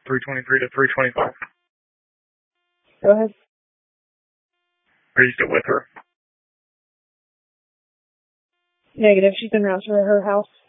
323 to 325. Go ahead. Are you still with her? Negative. She's been route to her house.